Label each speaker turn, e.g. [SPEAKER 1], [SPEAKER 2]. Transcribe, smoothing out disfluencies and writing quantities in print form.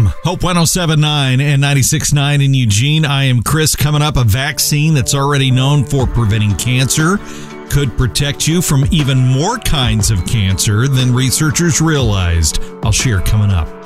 [SPEAKER 1] from Hope 107.9 and 96.9 in Eugene. I am Chris. Coming up, a vaccine that's already known for preventing cancer could protect you from even more kinds of cancer than researchers realized. I'll share coming up.